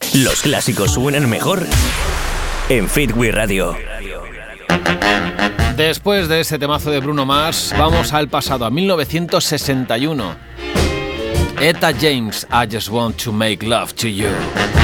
Los clásicos suenan mejor en Fit We Radio. Después de ese temazo de Bruno Mars, vamos al pasado, a 1961. Etta James, I Just Want to Make Love to You.